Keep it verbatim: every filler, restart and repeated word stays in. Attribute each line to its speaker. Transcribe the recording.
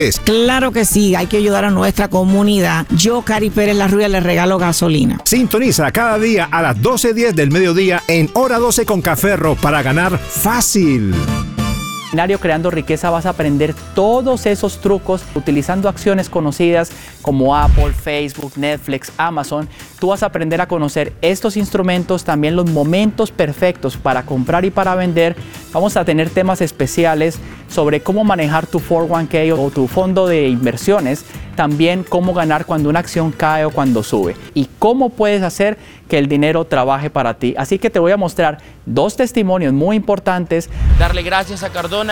Speaker 1: Claro que sí, hay que ayudar a nuestra comunidad. Yo, Cari Pérez La Rubia, le regalo gasolina.
Speaker 2: Sintoniza cada día a las doce diez del mediodía en Hora doce con Caferro para ganar fácil.
Speaker 3: Creando Riqueza vas a aprender todos esos trucos utilizando acciones conocidas como Apple, Facebook, Netflix, Amazon. Tú vas a aprender a conocer estos instrumentos, también los momentos perfectos para comprar y para vender. Vamos a tener temas especiales sobre cómo manejar tu cuatro uno K o tu fondo de inversiones, también cómo ganar cuando una acción cae o cuando sube y cómo puedes hacer que el dinero trabaje para ti. Así que te voy a mostrar dos testimonios muy importantes.
Speaker 4: Darle gracias a Cardona.